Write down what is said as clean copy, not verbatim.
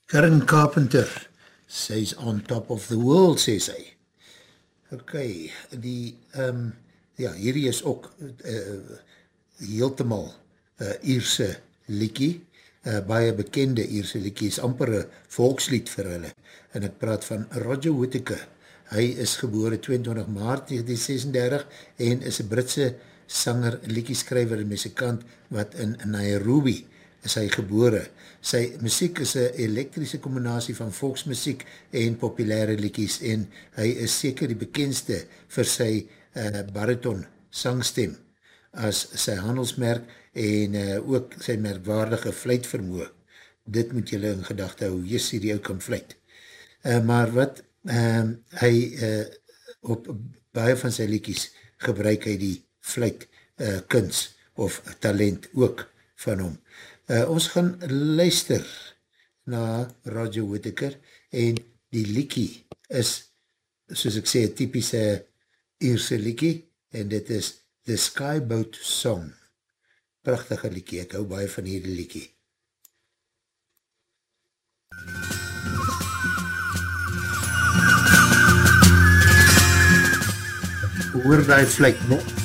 Karen Carpenter, sy's on top of the world, sê sy. Ok, hierdie is ook heeltemal Ierse liedjie, baie bekende Ierse liedjie, is amper een volkslied vir hulle, en ek praat van Roger Whittaker. Hy is gebore 22 Maart 1936 en is een Britse sanger, liedjeskrywer en muzikant wat in Nairobi is hy gebore. Sy muziek is een elektrische combinatie van volksmuziek en populaire liedjies en hy is seker die bekendste vir sy bariton sangstem as sy handelsmerk en ook sy merkwaardige fluitvermoë. Dit moet julle in gedagte hou, jy die ou kan fluit. Maar wat hy op baie van sy liedjies gebruik hy die fluit kuns of talent ook van hom. Ons gaan luister na Roger Whittaker en die liedjie is, soos ek sê, typische Ierse liedjie en dit is The Skyboat Song. Prachtige liedjie, ek hou baie van hierdie liedjie. Hoor die fluit, no?